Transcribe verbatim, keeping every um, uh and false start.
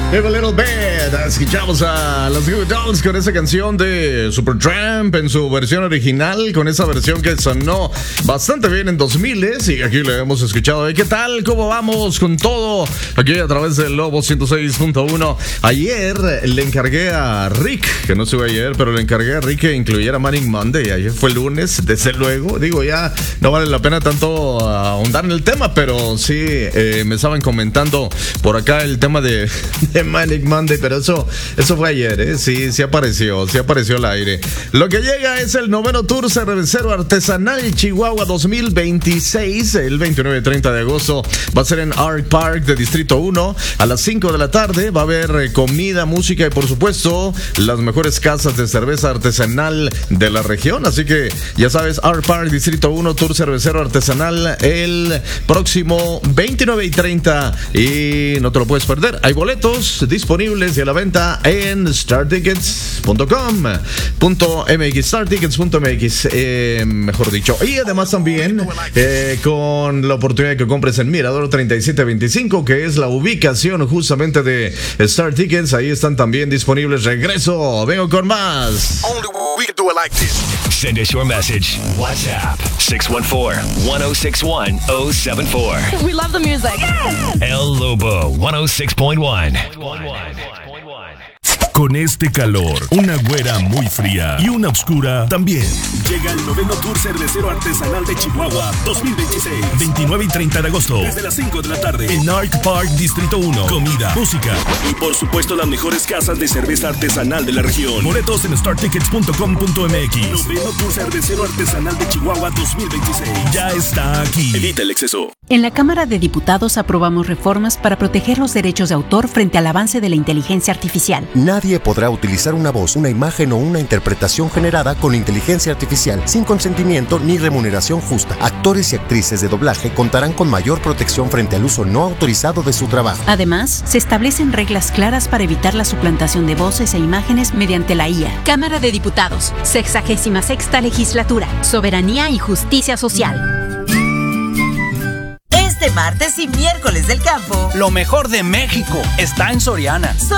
Have a Little Bit. Escuchamos a los Goo Goo Dolls con esa canción de Supertramp en su versión original, con esa versión que sonó bastante bien en dos mil y aquí le hemos escuchado. ¿Y qué tal? ¿Cómo vamos con todo? Aquí a través del Lobo ciento seis punto uno. Ayer le encargué a Rick, que no sube ayer, pero le encargué a Rick que incluyera Manic Monday. Ayer fue lunes, desde luego. Digo, ya no vale la pena tanto ahondar en el tema, pero sí eh, me estaban comentando por acá el tema de, de Manic Monday, pero eso, eso fue ayer, ¿eh? Sí, sí apareció, sí apareció al aire. Lo que llega es el noveno Tour Cervecero Artesanal Chihuahua dos mil veintiséis, el veintinueve y treinta de agosto. Va a ser en Art Park de Distrito uno a las cinco de la tarde. Va a haber comida, música y por supuesto las mejores casas de cerveza artesanal de la región. Así que ya sabes, Art Park Distrito uno, Tour Cervecero Artesanal el próximo veintinueve y treinta y no te lo puedes perder. Hay boletos disponibles y a la venta en star tickets punto com punto m x, star tickets punto m x, eh, mejor dicho. Y además también eh, con la oportunidad de que compres en Mirador treinta y siete veinticinco, que es la ubicación justamente de Star Tickets. Ahí están también disponibles. Regreso, vengo con más. Send us your message. WhatsApp six one four, one oh six one, oh seven four. We love the music. El Lobo one oh six point one. Con este calor, una güera muy fría y una oscura también. Llega el noveno Tour Cervecero Artesanal de Chihuahua dos mil veintiséis, veintinueve y treinta de agosto, desde las cinco de la tarde, en Arc Park Distrito uno. Comida, música y por supuesto las mejores casas de cerveza artesanal de la región. Boletos en star tickets punto com punto m x. Noveno Tour Cervecero Artesanal de Chihuahua dos mil veintiséis. Ya está aquí. Evita el exceso. En la Cámara de Diputados aprobamos reformas para proteger los derechos de autor frente al avance de la inteligencia artificial. Nadie podrá utilizar una voz, una imagen o una interpretación generada con inteligencia artificial sin consentimiento ni remuneración justa. Actores y actrices de doblaje contarán con mayor protección frente al uso no autorizado de su trabajo. Además, se establecen reglas claras para evitar la suplantación de voces e imágenes mediante la I A. Cámara de Diputados, sexagésima sexta legislatura, soberanía y justicia social. Este martes y miércoles del campo, lo mejor de México está en Soriana. Solo